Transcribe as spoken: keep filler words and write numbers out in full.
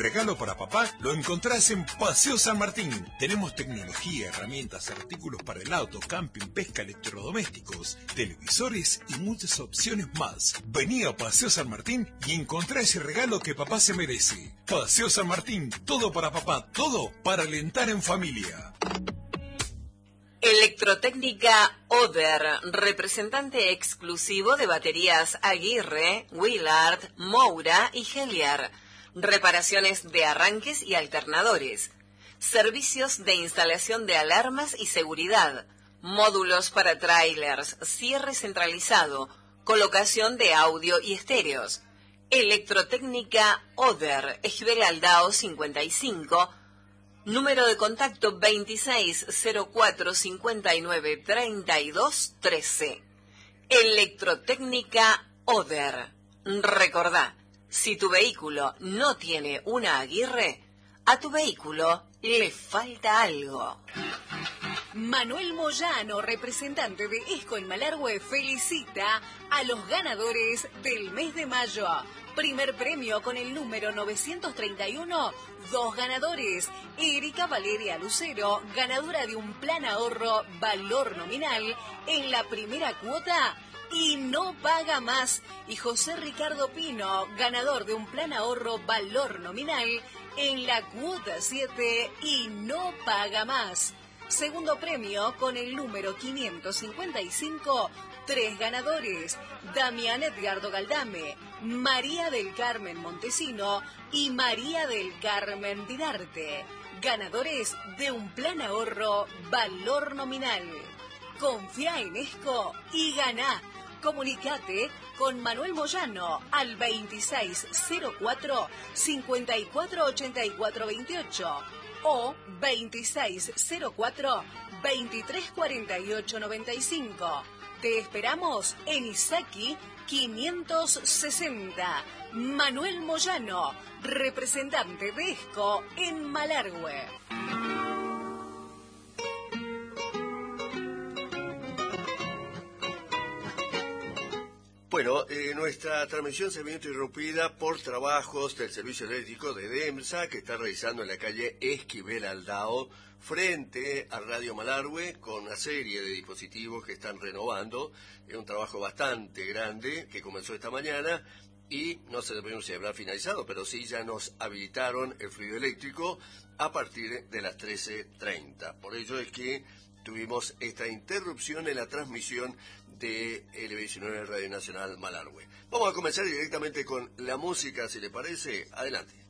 regalo para papá lo encontrás en Paseo San Martín. Tenemos tecnología, herramientas, artículos para el auto, camping, pesca, electrodomésticos, televisores y muchas opciones más. Vení a Paseo San Martín y encontrá ese regalo que papá se merece. Paseo San Martín, todo para papá, todo para alentar en familia. Electrotécnica Oder, representante exclusivo de baterías Aguirre, Willard, Moura y Heliar. Reparaciones de arranques y alternadores. Servicios de instalación de alarmas y seguridad. Módulos para trailers, cierre centralizado, colocación de audio y estéreos. Electrotécnica Oder, Esquivel Aldao cincuenta y cinco. Número de contacto veintiséis cero cuatro cincuenta y nueve treinta y dos trece. Electrotécnica Oder. Recordá, si tu vehículo no tiene una Aguirre, a tu vehículo le falta algo. Manuel Moyano, representante de ESCO en Malargüe, felicita a los ganadores del mes de mayo. Primer premio con el número novecientos treinta y uno, dos ganadores. Erika Valeria Lucero, ganadora de un plan ahorro valor nominal en la primera cuota y no paga más. Y José Ricardo Pino, ganador de un plan ahorro valor nominal en la cuota siete y no paga más. Segundo premio con el número quinientos cincuenta y cinco, tres ganadores. Damián Edgardo Galdame, María del Carmen Montesino y María del Carmen Vidarte. Ganadores de un plan ahorro valor nominal. Confía en ESCO y ganá. Comunicate con Manuel Moyano al veintiséis cero cuatro cincuenta y cuatro ochenta y cuatro veintiocho o veintiséis cero cuatro veintitrés cuarenta y ocho noventa y cinco. Te esperamos en Isaki quinientos sesenta. Manuel Moyano, representante de ESCO en Malargüe. Bueno, eh, nuestra transmisión se vio interrumpida por trabajos del Servicio Eléctrico de DEMSA, que está realizando en la calle Esquivel Aldao, frente a Radio Malargüe, con una serie de dispositivos que están renovando. Es un trabajo bastante grande que comenzó esta mañana y no sé si habrá finalizado, pero sí ya nos habilitaron el fluido eléctrico a partir de las trece treinta. Por ello es que tuvimos esta interrupción en la transmisión de L B diecinueve Radio Nacional Malargüe. Vamos a comenzar directamente con la música, si le parece. Adelante.